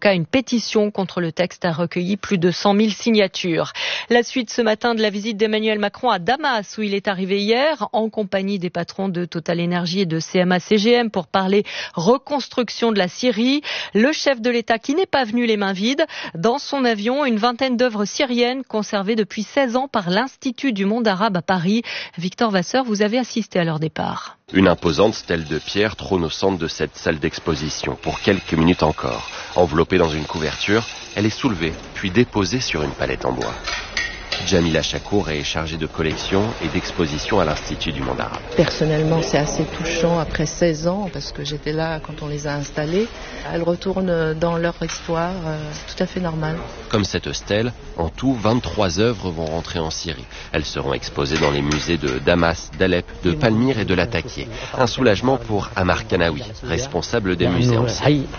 cas, une pétition contre le texte a recueilli plus de 100 000 signatures. La suite ce matin de la visite d'Emmanuel Macron à Damas, où il est arrivé hier, en compagnie des patrons de Total Energy et de CMA-CGM pour parler reconstruction de la Syrie. Le chef de l'État qui n'est pas venu les mains vides. Dans son avion, une vingtaine d'œuvres syriennes conservées depuis 16 ans par l'Institut du monde arabe à Paris. Victor Vasseur, vous avez assisté à leur départ. Une imposante stèle de pierre trône au centre de cette salle d'exposition pour quelques minutes encore. Enveloppée dans une couverture, elle est soulevée puis déposée sur une palette en bois. Jamila Chakour est chargée de collection et d'exposition à l'Institut du monde arabe. Personnellement, c'est assez touchant après 16 ans, parce que j'étais là quand on les a installées. Elles retournent dans leur histoire, c'est tout à fait normal. Comme cette stèle, en tout, 23 œuvres vont rentrer en Syrie. Elles seront exposées dans les musées de Damas, d'Alep, de Palmyre et de Latakia. Un soulagement pour Amar Kanaoui, responsable des musées en Syrie.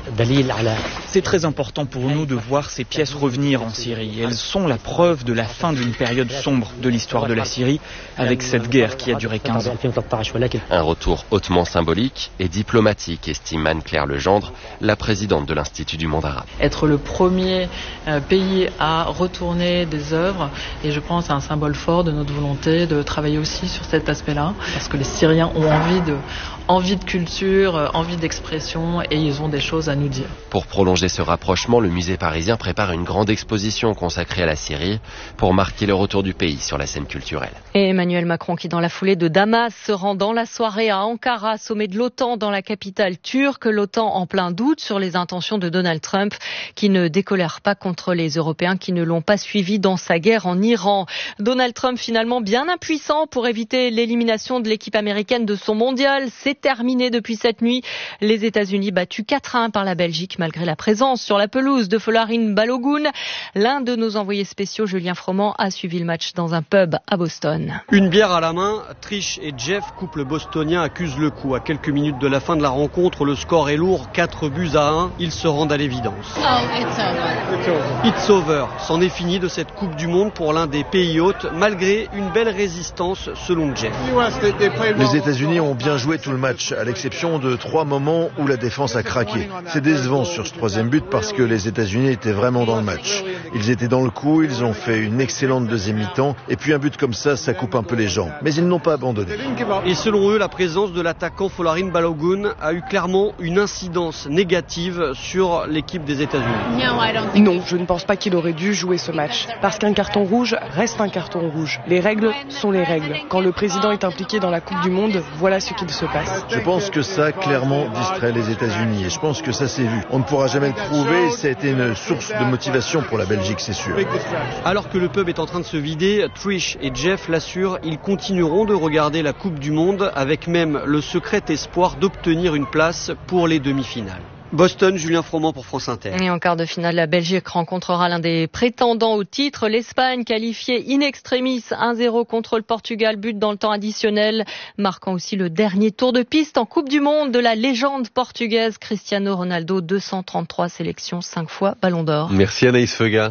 C'est très important pour nous de voir ces pièces revenir en Syrie. Elles sont la preuve de la fin d'une période sombre de l'histoire de la Syrie, avec cette guerre qui a duré 15 ans. Un retour hautement symbolique et diplomatique, estime Anne-Claire Legendre, la présidente de l'Institut du monde arabe. Être le premier pays à retourner des œuvres, et je pense à un symbole fort de notre volonté de travailler aussi sur cet aspect-là, parce que les Syriens ont envie de culture, envie d'expression, et ils ont des choses à nous dire. Pour prolonger ce rapprochement, le musée parisien prépare une grande exposition consacrée à la Syrie pour marquer le retour du pays sur la scène culturelle. Et Emmanuel Macron qui, dans la foulée de Damas, se rend dans la soirée à Ankara, sommet de l'OTAN dans la capitale turque. L'OTAN en plein doute sur les intentions de Donald Trump, qui ne décolère pas contre les Européens qui ne l'ont pas suivi dans sa guerre en Iran. Donald Trump finalement bien impuissant pour éviter l'élimination de l'équipe américaine de son mondial. C'est terminé depuis cette nuit. Les États-Unis battus 4-1 par la Belgique malgré la présence sur la pelouse de Folarin Balogun. L'un de nos envoyés spéciaux, Julien Froment, a suivi le match dans un pub à Boston. Une bière à la main, Trish et Jeff, couple bostonien, accusent le coup. À quelques minutes de la fin de la rencontre, le score est lourd, 4-1. Ils se rendent à l'évidence. It's over. C'en est fini de cette Coupe du Monde pour l'un des pays hôtes, malgré une belle résistance selon Jeff. Les États-Unis ont bien joué tout le match, à l'exception de 3 moments où la défense a craqué. C'est décevant sur ce 3e but parce que les États-Unis étaient vraiment dans le match. Ils étaient dans le coup, ils ont fait une excellente deuxième mi-temps, et puis un but comme ça coupe un peu les jambes. Mais ils n'ont pas abandonné. Et selon eux, la présence de l'attaquant Folarin Balogun a eu clairement une incidence négative sur l'équipe des États-Unis. Non, je ne pense pas qu'il aurait dû jouer ce match. Parce qu'un carton rouge reste un carton rouge. Les règles sont les règles. Quand le président est impliqué dans la Coupe du Monde, voilà ce qu'il se passe. Je pense que ça a clairement distrait les États-Unis et je pense que ça s'est vu. On ne pourra jamais le prouver, ça a été une source de motivation pour la Belgique, c'est sûr. Alors que le pub est en train de se vider, Trish et Jeff l'assurent, ils continueront de regarder la Coupe du Monde avec même le secret espoir d'obtenir une place pour les demi-finales. Boston, Julien Froment pour France Inter. Et en quart de finale, la Belgique rencontrera l'un des prétendants au titre, l'Espagne, qualifiée in extremis 1-0 contre le Portugal, but dans le temps additionnel, marquant aussi le dernier tour de piste en Coupe du Monde de la légende portugaise Cristiano Ronaldo, 233 sélections, 5 fois Ballon d'Or. Merci Anaïs Feuga.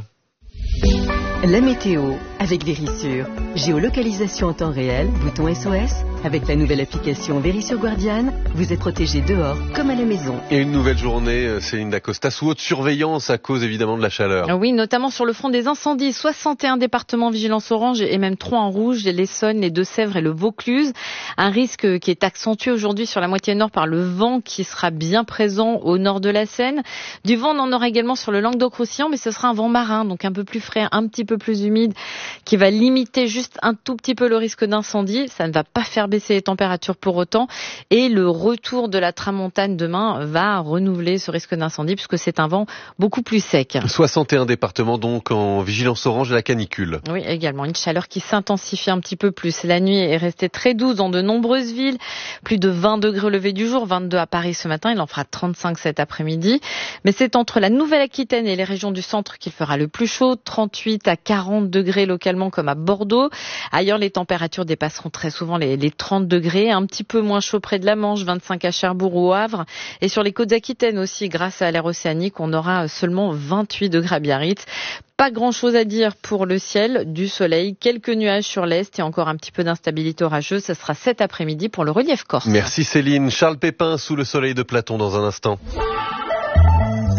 La météo avec Vérissure. Géolocalisation en temps réel, bouton SOS. Avec la nouvelle application Vérissure Guardian, vous êtes protégé dehors comme à la maison. Et une nouvelle journée, Céline Dacosta, sous haute surveillance à cause évidemment de la chaleur. Oui, notamment sur le front des incendies. 61 départements vigilance orange et même 3 en rouge, l'Essonne, les Deux-Sèvres et le Vaucluse. Un risque qui est accentué aujourd'hui sur la moitié nord par le vent qui sera bien présent au nord de la Seine. Du vent, on en aura également sur le Languedoc-Roussillon, mais ce sera un vent marin, donc un peu plus frais, un petit peu plus humide, qui va limiter juste un tout petit peu le risque d'incendie. Ça ne va pas faire baisser les températures pour autant. Et le retour de la tramontane demain va renouveler ce risque d'incendie puisque c'est un vent beaucoup plus sec. 61 départements donc en vigilance orange de la canicule. Oui, également une chaleur qui s'intensifie un petit peu plus. La nuit est restée très douce dans de nombreuses villes. Plus de 20 degrés au lever du jour, 22 à Paris ce matin. Il en fera 35 cet après-midi. Mais c'est entre la Nouvelle-Aquitaine et les régions du centre qu'il fera le plus chaud. 38 à 40 degrés localement comme à Bordeaux. Ailleurs, les températures dépasseront très souvent les 30 degrés. Un petit peu moins chaud près de la Manche, 25 à Cherbourg ou au Havre. Et sur les côtes aquitaines aussi, grâce à l'air océanique, on aura seulement 28 degrés à Biarritz. Pas grand-chose à dire pour le ciel, du soleil, quelques nuages sur l'est et encore un petit peu d'instabilité orageuse. Ce sera cet après-midi pour le relief corse. Merci Céline. Charles Pépin sous le soleil de Platon dans un instant.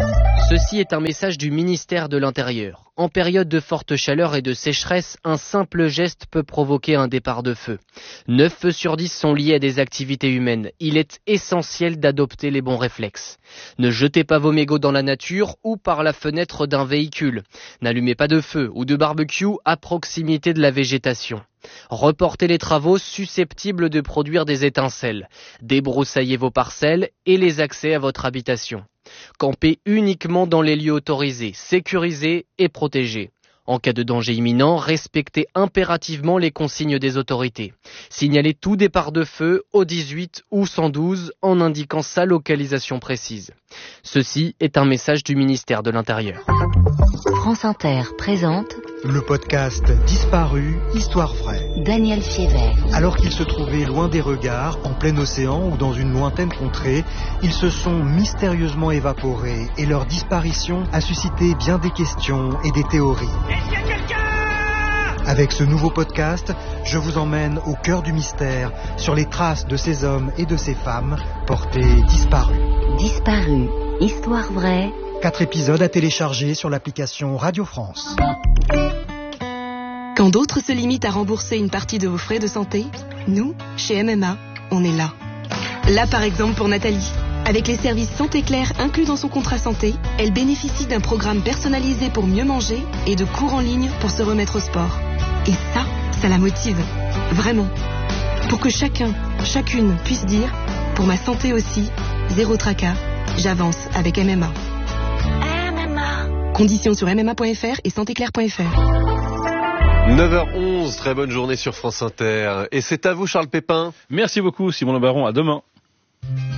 Ceci est un message du ministère de l'Intérieur. En période de forte chaleur et de sécheresse, un simple geste peut provoquer un départ de feu. 9 feux sur 10 sont liés à des activités humaines. Il est essentiel d'adopter les bons réflexes. Ne jetez pas vos mégots dans la nature ou par la fenêtre d'un véhicule. N'allumez pas de feu ou de barbecue à proximité de la végétation. Reportez les travaux susceptibles de produire des étincelles. Débroussaillez vos parcelles et les accès à votre habitation. Campez uniquement dans les lieux autorisés, sécurisés et protégés. En cas de danger imminent, respectez impérativement les consignes des autorités. Signalez tout départ de feu au 18 ou 112 en indiquant sa localisation précise. Ceci est un message du ministère de l'Intérieur. France Inter présente le podcast Disparu, Histoire vraie. Daniel Fiévert. Alors qu'ils se trouvaient loin des regards, en plein océan ou dans une lointaine contrée, ils se sont mystérieusement évaporés et leur disparition a suscité bien des questions et des théories. Est-ce qu'il y a quelqu'un ? Avec ce nouveau podcast, je vous emmène au cœur du mystère, sur les traces de ces hommes et de ces femmes portés disparus. Disparu, Histoire vraie. 4 épisodes à télécharger sur l'application Radio France. Quand d'autres se limitent à rembourser une partie de vos frais de santé, nous, chez MMA, on est là. Là par exemple pour Nathalie. Avec les services Santé Claire inclus dans son contrat santé, elle bénéficie d'un programme personnalisé pour mieux manger et de cours en ligne pour se remettre au sport. Et ça la motive. Vraiment. Pour que chacun, chacune puisse dire, pour ma santé aussi, zéro tracas, j'avance avec MMA. Conditions sur mma.fr et santéclaire.fr. 9h11, très bonne journée sur France Inter. Et c'est à vous Charles Pépin. Merci beaucoup Simon Le Baron, à demain.